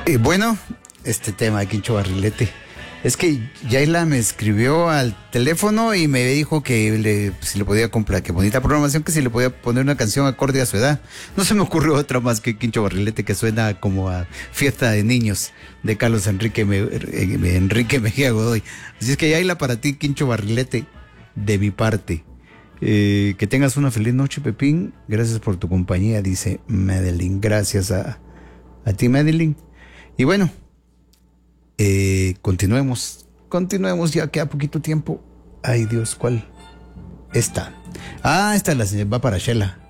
Bueno, este tema de Quincho Barrilete. Es que Yaila me escribió al teléfono y me dijo que si le podía comprar, que bonita programación, que si le podía poner una canción acorde a su edad. No se me ocurrió otra más que Quincho Barrilete, que suena como a fiesta de niños de Carlos Enrique Mejía Godoy. Así es que Yaila, para ti, Quincho Barrilete, de mi parte. Que tengas una feliz noche, Pepín. Gracias por tu compañía, dice Madeline. Gracias a ti, Madeline. Y bueno, continuemos, ya queda poquito tiempo. Ay Dios, ¿cuál? Esta. Esta la señora va para Shela.